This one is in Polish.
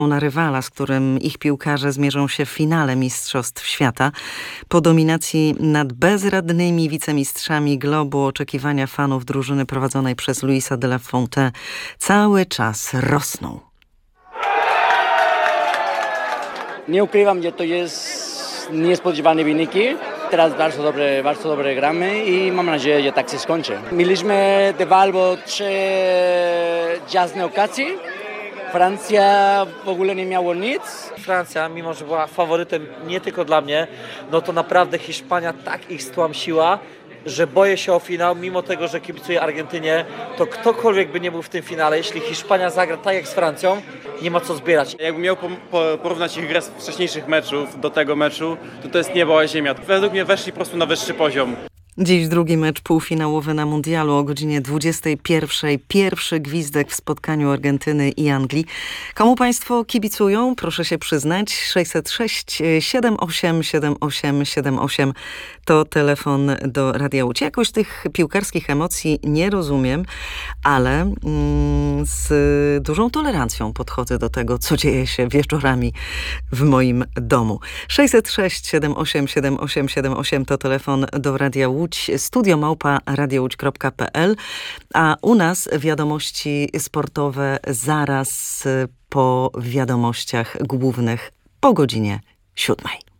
Na rywala, z którym ich piłkarze zmierzą się w finale Mistrzostw Świata. Po dominacji nad bezradnymi wicemistrzami globu oczekiwania fanów drużyny prowadzonej przez Luisa de la Fuente cały czas rosną. Nie ukrywam, że to jest niespodziewane wyniki. Teraz bardzo dobrze gramy i mam nadzieję, że tak się skończy. Mieliśmy albo 3 jasne okazje. Francja w ogóle nie miało nic. Francja, mimo że była faworytem nie tylko dla mnie, no to naprawdę Hiszpania tak ich stłamsiła, że boję się o finał, mimo tego, że kibicuję Argentynie, to ktokolwiek by nie był w tym finale, jeśli Hiszpania zagra tak jak z Francją, nie ma co zbierać. Jakbym miał porównać ich grę z wcześniejszych meczów do tego meczu, to jest niebo a ziemia. Według mnie weszli po prostu na wyższy poziom. Dziś drugi mecz półfinałowy na Mundialu o godzinie 21:00. Pierwszy gwizdek w spotkaniu Argentyny i Anglii. Komu państwo kibicują? Proszę się przyznać. 606 78 78 78 to telefon do Radia Łódź. Jakoś tych piłkarskich emocji nie rozumiem, ale z dużą tolerancją podchodzę do tego, co dzieje się wieczorami w moim domu. 606 78 78 78 to telefon do Radia Łódź. studio@radiołódź.pl, a u nas wiadomości sportowe zaraz po wiadomościach głównych po godzinie 7:00.